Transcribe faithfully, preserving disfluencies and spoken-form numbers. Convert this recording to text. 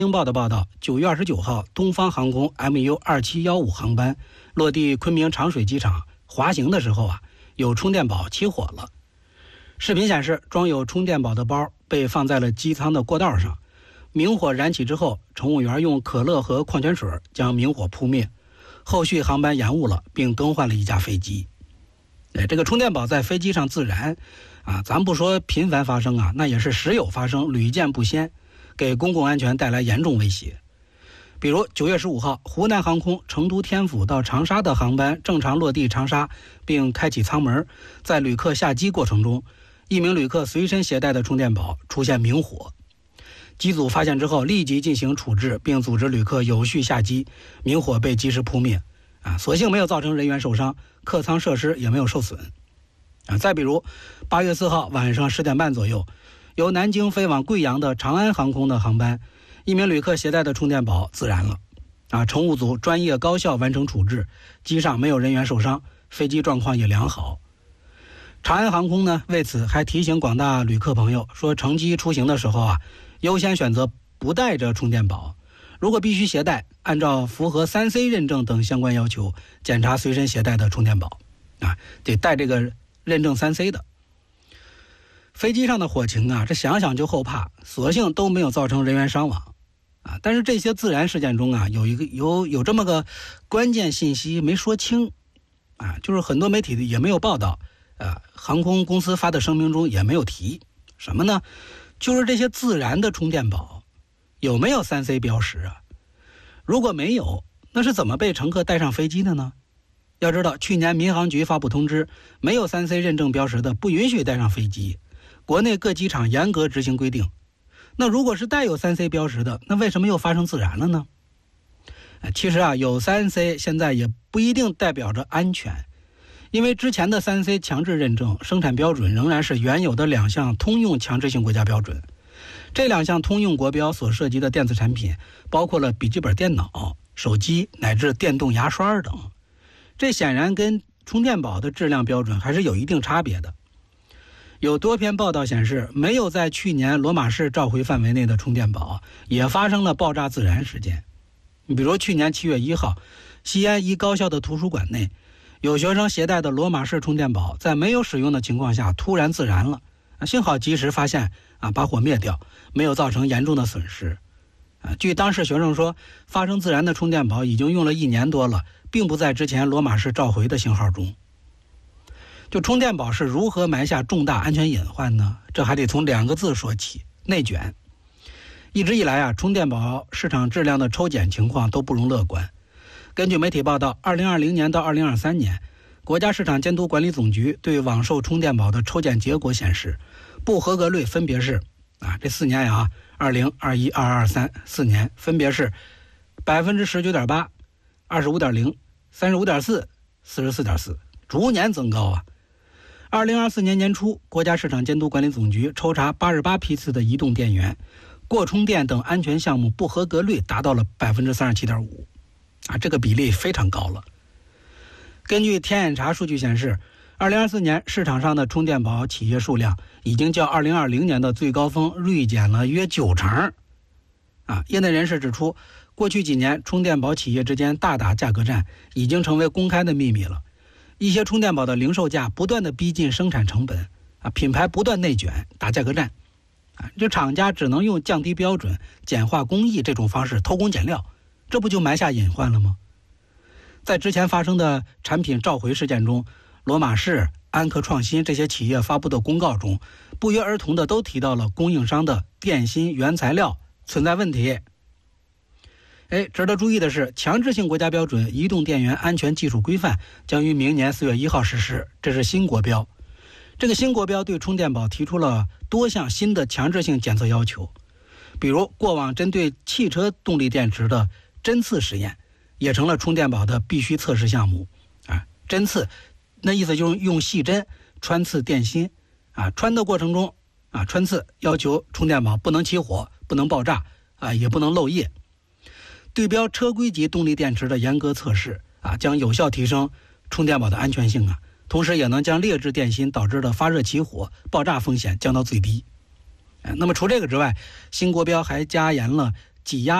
京报的报道，九月二十九号，东方航空 M U 二七一五航班落地昆明长水机场滑行的时候啊，有充电宝起火了。视频显示，装有充电宝的包被放在了机舱的过道上，明火燃起之后，乘务员用可乐和矿泉水将明火扑灭。后续航班延误了，并更换了一架飞机。哎，这个充电宝在飞机上自燃啊，咱不说频繁发生啊，那也是时有发生，屡见不鲜，给公共安全带来严重威胁。比如九月十五号，湖南航空成都天府到长沙的航班正常落地长沙，并开启舱门，在旅客下机过程中，一名旅客随身携带的充电宝出现明火。机组发现之后，立即进行处置，并组织旅客有序下机，明火被及时扑灭。啊，所幸没有造成人员受伤，客舱设施也没有受损。啊，再比如，八月四号晚上十点半左右，由南京飞往贵阳的长安航空的航班，一名旅客携带的充电宝自燃了。啊，乘务组专业高效完成处置，机上没有人员受伤，飞机状况也良好。长安航空呢，为此还提醒广大旅客朋友说，乘机出行的时候啊，优先选择不带着充电宝。如果必须携带，按照符合 三 C 认证等相关要求，检查随身携带的充电宝，啊，得带这个认证 三 C 的。飞机上的火情啊，这想想就后怕，所幸都没有造成人员伤亡，啊，但是这些自燃事件中啊，有一个有有这么个关键信息没说清，啊，就是很多媒体也没有报道，呃，航空公司发的声明中也没有提什么呢？就是这些自燃的充电宝有没有 三 C 标识啊？如果没有，那是怎么被乘客带上飞机的呢？要知道，去年民航局发布通知，没有 三 C 认证标识的不允许带上飞机，国内各机场严格执行规定。那如果是带有 三 C 标识的，那为什么又发生自燃了呢？其实啊，有 三 C 现在也不一定代表着安全，因为之前的 三 C 强制认证生产标准仍然是原有的两项通用强制性国家标准。这两项通用国标所涉及的电子产品包括了笔记本电脑、手机乃至电动牙刷等，这显然跟充电宝的质量标准还是有一定差别的。有多篇报道显示，没有在去年罗马市召回范围内的充电宝也发生了爆炸自燃事件。你比如去年七月一号，西安一高校的图书馆内，有学生携带的罗马式充电宝在没有使用的情况下突然自燃了，幸好及时发现啊，把火灭掉，没有造成严重的损失。啊，据当事学生说，发生自燃的充电宝已经用了一年多了，并不在之前罗马式召回的型号中。就充电宝是如何埋下重大安全隐患呢？这还得从两个字说起：内卷。一直以来啊，充电宝市场质量的抽检情况都不容乐观。根据媒体报道，二零二零年到二零二三年，国家市场监督管理总局对网售充电宝的抽检结果显示，不合格率分别是啊，这四年呀，二零、二一、二二、二三四年分别是百分之十九点八、二十五点零、三十五点四、四十四点四，逐年增高啊。二零二四年年初，国家市场监督管理总局抽查八十八批次的移动电源，过充电等安全项目不合格率达到了百分之三十七点五，啊，这个比例非常高了。根据天眼查数据显示，二零二四年市场上的充电宝企业数量已经较二零二零年的最高峰锐减了约九成。啊，业内人士指出，过去几年充电宝企业之间大打价格战已经成为公开的秘密了。一些充电宝的零售价不断的逼近生产成本，啊，品牌不断内卷打价格战，啊，这厂家只能用降低标准、简化工艺这种方式偷工减料，这不就埋下隐患了吗？在之前发生的产品召回事件中，罗马士、安科创新这些企业发布的公告中，不约而同的都提到了供应商的电芯原材料存在问题。哎，值得注意的是，强制性国家标准《移动电源安全技术规范》将于明年四月一号实施，这是新国标。这个新国标对充电宝提出了多项新的强制性检测要求，比如过往针对汽车动力电池的针刺实验，也成了充电宝的必须测试项目。啊，针刺，那意思就是用细针穿刺电芯，啊，穿的过程中啊，穿刺要求充电宝不能起火、不能爆炸，啊，也不能漏液。对标车规级动力电池的严格测试啊，将有效提升充电宝的安全性啊，同时也能将劣质电芯导致的发热起火、爆炸风险降到最低。那么除这个之外，新国标还加严了挤压